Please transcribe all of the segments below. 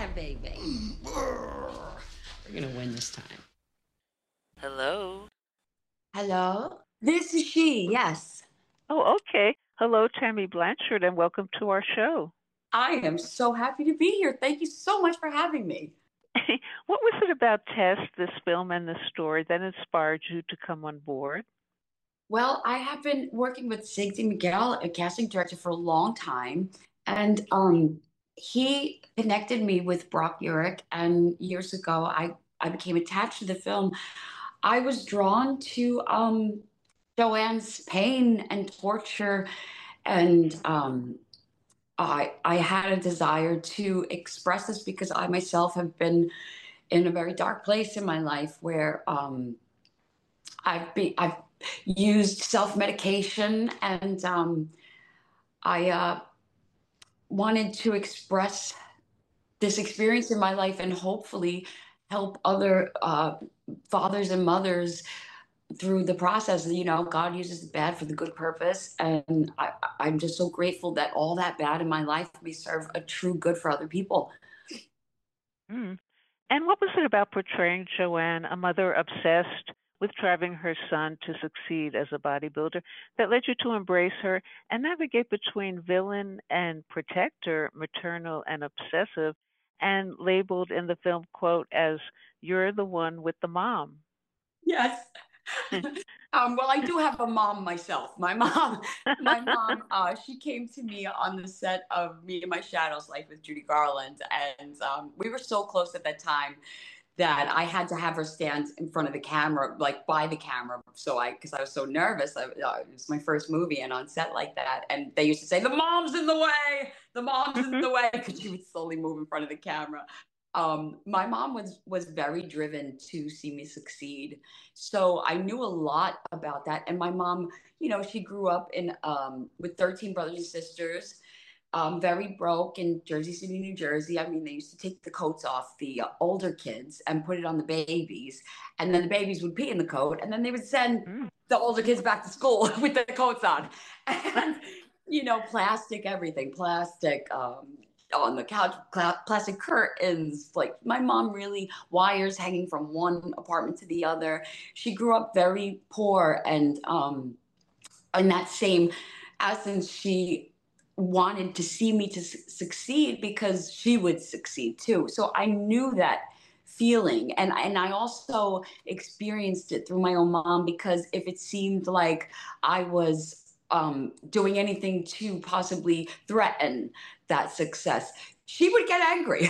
baby. We're gonna win this time. Hello. Hello? This is she, yes. Oh, okay. Hello, Tammy Blanchard, and welcome to our show. I am so happy to be here. Thank you so much for having me. What was it about Tess, this film, and this story that inspired you to come on board? Well, I have been working with Sigsy Miguel, a casting director, for a long time, and he connected me with Brock Urich, and years ago I became attached to the film. I was drawn to Joanne's pain and torture, and I had a desire to express this because I myself have been in a very dark place in my life where I've used self medication, and I wanted to express this experience in my life and hopefully help other fathers and mothers through the process. You know, God uses the bad for the good purpose, and I'm just so grateful that all that bad in my life may serve a true good for other people. Mm. And what was it about portraying Joanne, a mother obsessed with driving her son to succeed as a bodybuilder, that led you to embrace her and navigate between villain and protector, maternal and obsessive, and labeled in the film, quote, as "you're the one with the mom"? Yes. Well, I do have a mom myself. My mom, she came to me on the set of Me and My Shadows Life with Judy Garland, and we were so close at that time that I had to have her stand in front of the camera, like by the camera, because I was so nervous. It was my first movie, and on set like that, and they used to say, "The mom's in the way, the mom's in the way," because she would slowly move in front of the camera. My mom was very driven to see me succeed, so I knew a lot about that. And my mom, she grew up in with 13 brothers and sisters, very broke in Jersey City, New Jersey. I mean, they used to take the coats off the older kids and put it on the babies, and then the babies would pee in the coat, and then they would send Mm. the older kids back to school with the coats on, and plastic everything, plastic. On the couch, plastic curtains. Like my mom really wires hanging from one apartment to the other. She grew up very poor, and in that same essence, she wanted to see me to succeed because she would succeed too. So I knew that feeling, and I also experienced it through my own mom, because if it seemed like I was doing anything to possibly threaten that success, she would get angry.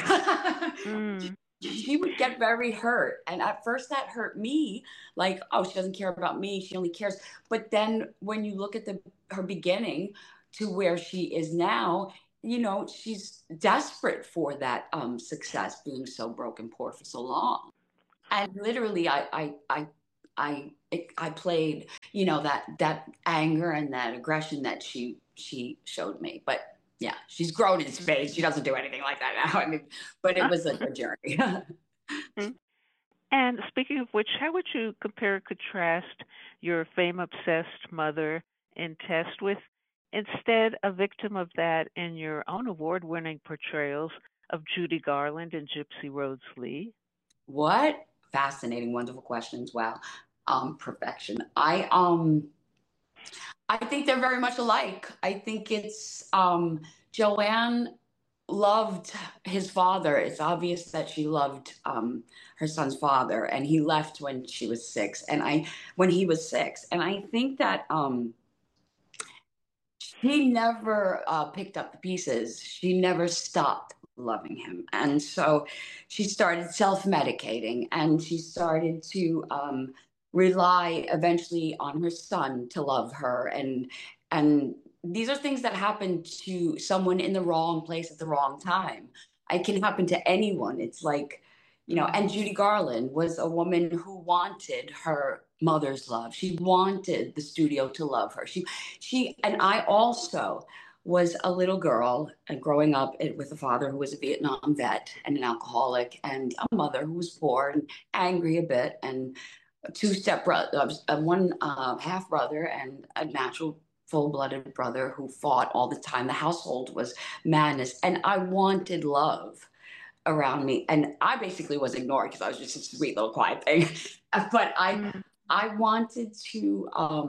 Mm. She would get very hurt, and at first that hurt me, like, oh, she doesn't care about me, she only cares. But then when you look at her beginning to where she is now, she's desperate for that success, being so broken poor for so long. And literally I played, that anger and that aggression that she showed me. But yeah, she's grown in space, she doesn't do anything like that now. I mean, but it was a journey. And speaking of which, how would you compare and contrast your fame obsessed mother in Test with instead a victim of that in your own award winning portrayals of Judy Garland and Gypsy Rhodes Lee? What fascinating, wonderful questions. Wow. Perfection. I think they're very much alike. I think it's Joanne loved his father. It's obvious that she loved her son's father, and he left when she was six, and when he was six, and I think that she never picked up the pieces. She never stopped loving him, and so she started self-medicating, and she started to rely eventually on her son to love her, and these are things that happen to someone in the wrong place at the wrong time. It can happen to anyone. It's like, Mm. and Judy Garland was a woman who wanted her mother's love. She wanted the studio to love her. And I also was a little girl and growing up with a father who was a Vietnam vet and an alcoholic, and a mother who was poor and angry a bit, and two step brothers, one half brother, and a natural full-blooded brother who fought all the time. The household was madness, and I wanted love. around me, and I basically was ignored because I was just a sweet little quiet thing. But Mm. I wanted to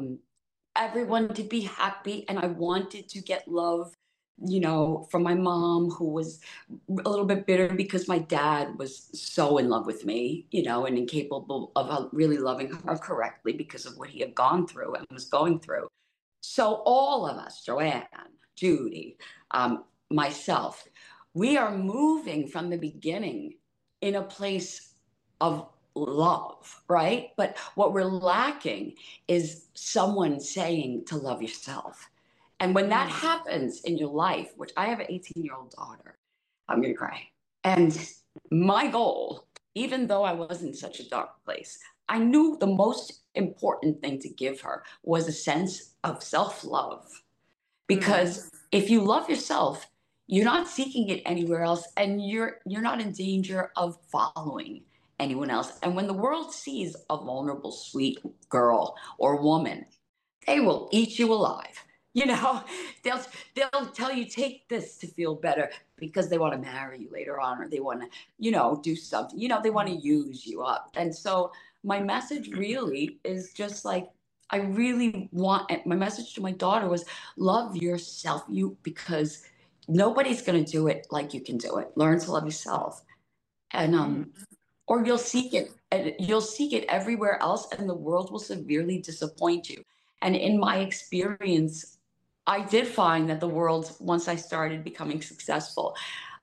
everyone to be happy, and I wanted to get love, from my mom, who was a little bit bitter because my dad was so in love with me, and incapable of really loving her correctly because of what he had gone through and was going through. So all of us, Joanne, Judy, myself, we are moving from the beginning in a place of love, right? But what we're lacking is someone saying to love yourself. And when that Mm. happens in your life, which I have an 18-year-old daughter, I'm going to cry. And my goal, even though I was in such a dark place, I knew the most important thing to give her was a sense of self-love. Mm. Because if you love yourself, you're not seeking it anywhere else, and you're not in danger of following anyone else. And when the world sees a vulnerable, sweet girl or woman, they will eat you alive. You know, they'll they'll tell you take this to feel better because they want to marry you later on, or they want to, do something. They want to use you up. And so my message really is just like, I really want, my message to my daughter was love yourself, because nobody's going to do it like you can do it. Learn to love yourself. And Mm. or you'll seek it, and you'll seek it everywhere else, and the world will severely disappoint you. And in my experience, I did find that the world, once I started becoming successful,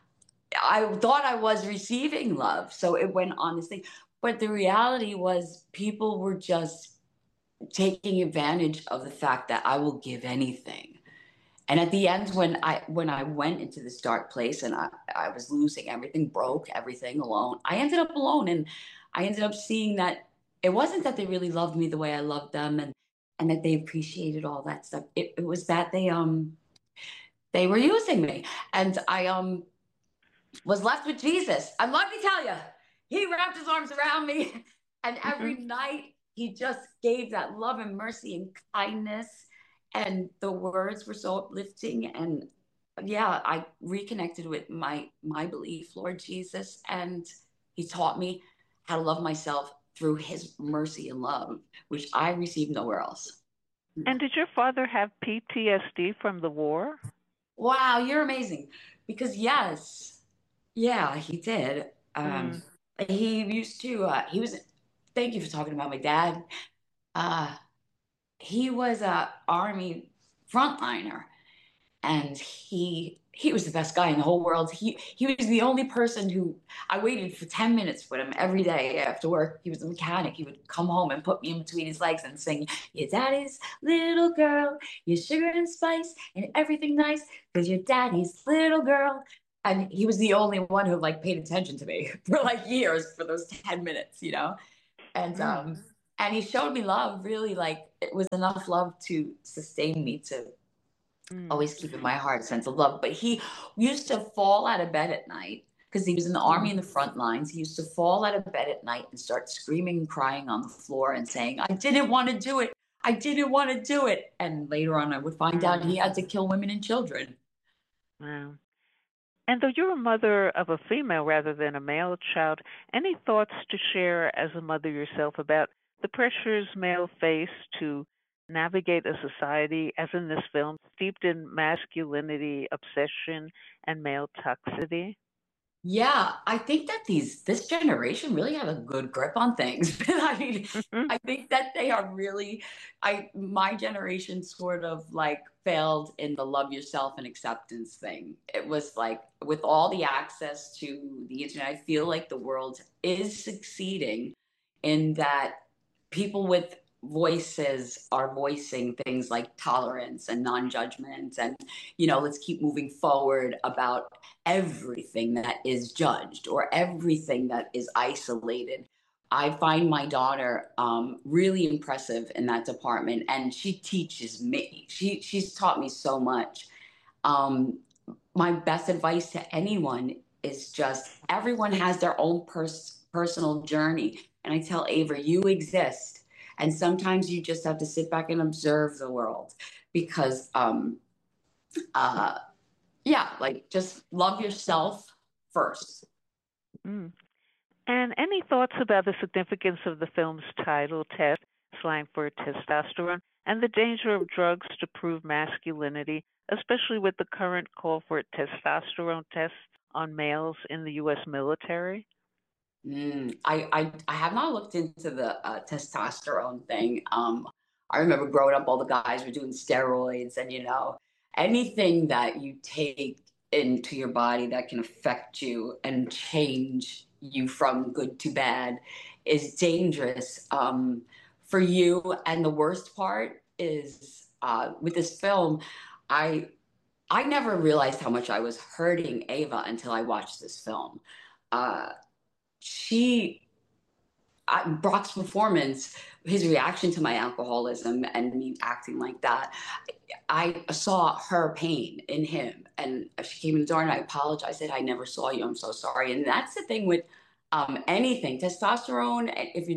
I thought I was receiving love, so it went on this thing. But the reality was people were just taking advantage of the fact that I will give anything. And at the end, when I went into this dark place, and I was losing everything, broke everything, alone, I ended up alone, and I ended up seeing that it wasn't that they really loved me the way I loved them, and that they appreciated all that stuff. It was that they were using me, and I was left with Jesus. And let me tell you, he wrapped his arms around me, and every Mhm. night he just gave that love and mercy and kindness, and the words were so uplifting. And yeah, I reconnected with my belief, Lord Jesus, and he taught me how to love myself through his mercy and love, which I received nowhere else. And did your father have PTSD from the war? Wow, you're amazing. Because yes, yeah, he did. Mm. He used to. He was. Thank you for talking about my dad. Uh, he was a army frontliner, and he was the best guy in the whole world. He was the only person who I waited for 10 minutes with him every day after work. He was a mechanic. He would come home and put me in between his legs and sing, "Your daddy's little girl, your sugar and spice and everything nice, because your daddy's little girl." And he was the only one who like paid attention to me for like years for those 10 minutes. And Mm. and he showed me love. Really, like it was enough love to sustain me to Mm. always keep in my heart a sense of love. But he used to fall out of bed at night because he was in the army in the front lines. He used to fall out of bed at night and start screaming and crying on the floor and saying, "I didn't want to do it. I didn't want to do it." And later on, I would find out Mm. he had to kill women and children. Wow. And though you're a mother of a female rather than a male child, any thoughts to share as a mother yourself about the pressures male face to navigate a society, as in this film, steeped in masculinity, obsession, and male toxicity? Yeah, I think that this generation really have a good grip on things. I mean, Mhm. I think that they are really, my generation sort of like failed in the love yourself and acceptance thing. It was like with all the access to the internet, I feel like the world is succeeding in that people with voices are voicing things like tolerance and non-judgment, and let's keep moving forward about everything that is judged or everything that is isolated. I find my daughter really impressive in that department, and she teaches me. She's taught me so much. Um, my best advice to anyone is just everyone has their own personal journey, and I tell Ava, you exist, and sometimes you just have to sit back and observe the world because uh, yeah, like just love yourself first. Mm. And any thoughts about the significance of the film's title, Test, slang for testosterone, and the danger of drugs to prove masculinity, especially with the current call for testosterone tests on males in the U.S. military? I have not looked into the testosterone thing. I remember growing up, all the guys were doing steroids, and anything that you take into your body that can affect you and change you from good to bad is dangerous for you. And the worst part is with this film, I I never realized how much I was hurting Ava until I watched this film. Uh, she Brock's performance, his reaction to my alcoholism and me acting like that, I saw her pain in him. And she came in the door and I apologized. I said, I never saw you. I'm so sorry. And that's the thing with anything testosterone.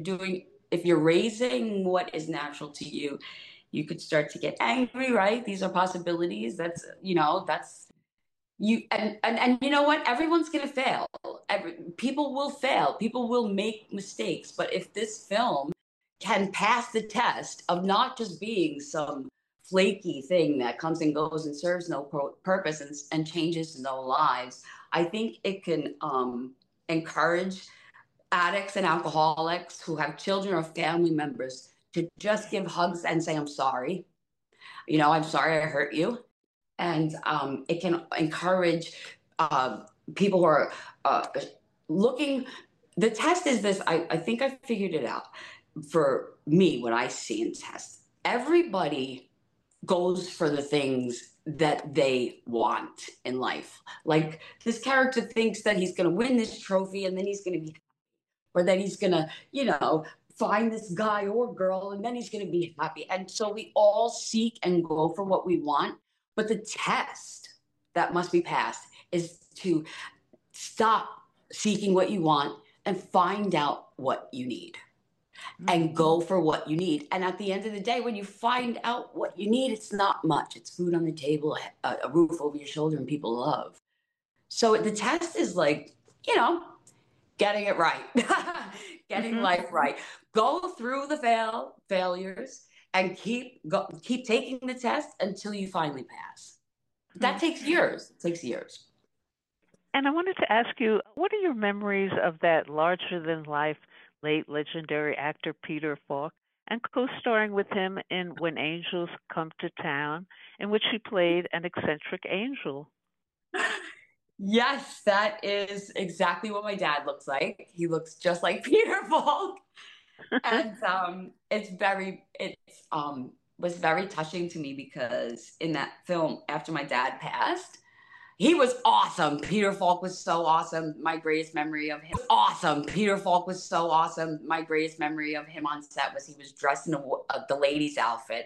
If you're raising what is natural to you, you could start to get angry, right? These are possibilities. That's you and you know what, everyone's going to fail. People will fail, people will make mistakes, but if this film can pass the test of not just being some flaky thing that comes and goes and serves no purpose and changes no lives, I think it can encourage addicts and alcoholics who have children or family members to just give hugs and say, I'm sorry, I'm sorry I hurt you. And it can encourage people who are uh, looking. The test is this. I think I figured it out. For me, what I see in tests, everybody goes for the things that they want in life. Like this character thinks that he's going to win this trophy and then he's going to be, or that he's going to, find this guy or girl and then he's going to be happy. And so we all seek and go for what we want. But the test that must be passed is to stop seeking what you want and find out what you need and go for what you need. And at the end of the day, when you find out what you need, it's not much. It's food on the table, a roof over your shoulder, and people love. So the test is like, getting it right, getting life right. Go through the failures and keep taking the test until you finally pass. That takes years. It takes years. And I wanted to ask you, what are your memories of that larger than life late legendary actor Peter Falk and co-starring with him in When Angels Come to Town, in which he played an eccentric angel? Yes, that is exactly what my dad looks like. He looks just like Peter Falk. And was very touching to me because in that film, after my dad passed, he was awesome. Peter Falk was so awesome. My greatest memory of him. Awesome. Peter Falk was so awesome. My greatest memory of him on set was he was dressed in the ladies' outfit.